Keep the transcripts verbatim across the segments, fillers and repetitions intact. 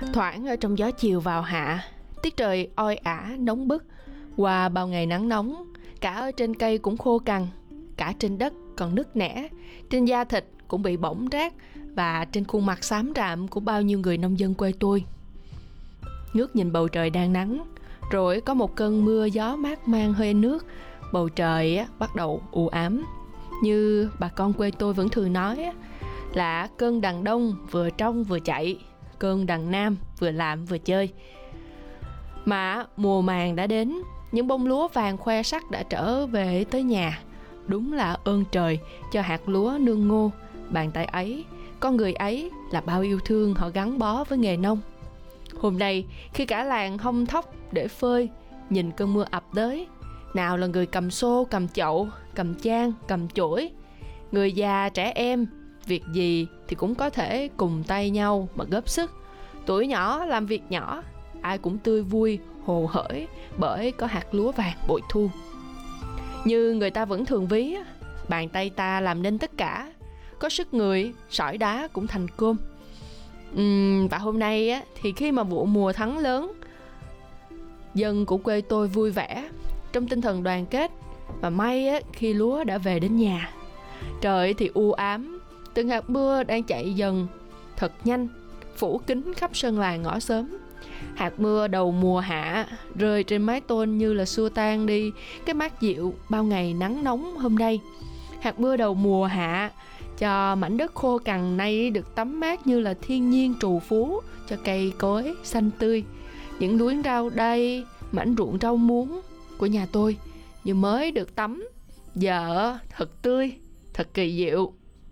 Thoảng ở trong gió chiều vào hạ, tiết trời oi ả nóng bức. Qua bao ngày nắng nóng, cả ở trên cây cũng khô cằn, cả trên đất còn nứt nẻ, trên da thịt cũng bị bỏng rát, và trên khuôn mặt xám rạm của bao nhiêu người nông dân quê tôi. Ngước nhìn bầu trời đang nắng, rồi có một cơn mưa gió mát mang hơi nước. Bầu trời bắt đầu u ám. Như bà con quê tôi vẫn thường nói là cơn đàn đông vừa trong vừa chạy, cơn đàn nam vừa làm vừa chơi. Mà mùa màng đã đến, những bông lúa vàng khoe sắc đã trở về tới nhà. Đúng là ơn trời cho hạt lúa nương ngô. Bàn tay ấy, con người ấy là bao yêu thương họ gắn bó với nghề nông. Hôm nay khi cả làng hông thóc để phơi, nhìn cơn mưa ập tới, nào là người cầm xô, cầm chậu, cầm chan, cầm chổi, người già trẻ em, việc gì thì cũng có thể cùng tay nhau mà góp sức. Tuổi nhỏ làm việc nhỏ, ai cũng tươi vui, hồ hởi bởi có hạt lúa vàng bội thu. Như người ta vẫn thường ví, bàn tay ta làm nên tất cả, có sức người, sỏi đá cũng thành cơm. uhm, Và hôm nay á, thì khi mà vụ mùa thắng lớn, dân của quê tôi vui vẻ, trong tinh thần đoàn kết. Và may á, khi lúa đã về đến nhà. Trời thì u ám, từng hạt mưa đang chạy dần thật nhanh, phủ kín khắp sân làng ngõ xóm. Hạt mưa đầu mùa hạ rơi trên mái tôn như là xua tan đi cái mát dịu bao ngày nắng nóng hôm nay. Hạt mưa đầu mùa hạ cho mảnh đất khô cằn nay được tắm mát như là thiên nhiên trù phú cho cây cối xanh tươi. Những luống rau đầy, mảnh ruộng rau muống của nhà tôi như mới được tắm, giờ thật tươi, thật kỳ diệu.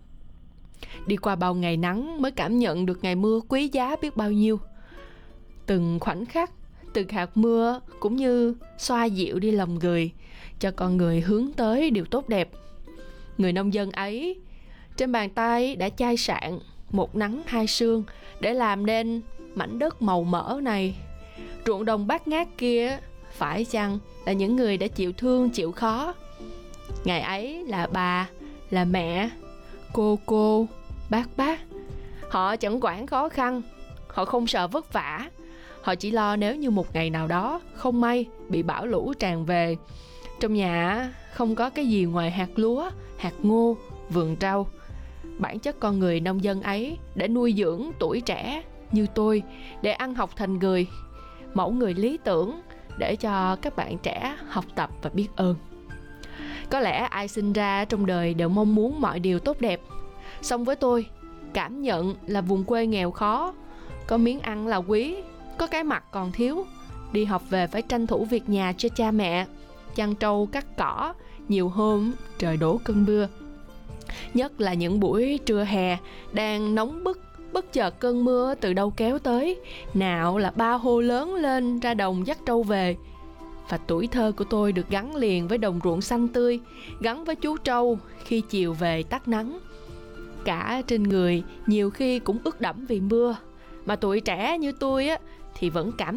Đi qua bao ngày nắng mới cảm nhận được ngày mưa quý giá biết bao nhiêu. Từng khoảnh khắc, từng hạt mưa cũng như xoa dịu đi lòng người, cho con người hướng tới điều tốt đẹp. Người nông dân ấy, trên bàn tay đã chai sạn một nắng hai sương để làm nên mảnh đất màu mỡ này. Ruộng đồng bát ngát kia phải chăng là những người đã chịu thương chịu khó. Ngày ấy là bà, là mẹ, cô cô, bác bác. Họ chẳng quản khó khăn, họ không sợ vất vả. Họ chỉ lo nếu như một ngày nào đó không may bị bão lũ tràn về, trong nhà không có cái gì ngoài hạt lúa, hạt ngô, vườn rau. Bản chất con người nông dân ấy để nuôi dưỡng tuổi trẻ như tôi, để ăn học thành người, mẫu người lý tưởng để cho các bạn trẻ học tập và biết ơn. Có lẽ ai sinh ra trong đời đều mong muốn mọi điều tốt đẹp. Song với tôi, cảm nhận là vùng quê nghèo khó, có miếng ăn là quý, có cái mặc còn thiếu. Đi học về phải tranh thủ việc nhà cho cha mẹ, chăn trâu cắt cỏ, nhiều hôm trời đổ cơn mưa. Nhất là những buổi trưa hè đang nóng bức, bất chợt cơn mưa từ đâu kéo tới, nào là ba hô lớn lên ra đồng dắt trâu về. Và tuổi thơ của tôi được gắn liền với đồng ruộng xanh tươi, gắn với chú trâu khi chiều về tắt nắng. Cả trên người nhiều khi cũng ướt đẫm vì mưa, mà tuổi trẻ như tôi á thì vẫn cảm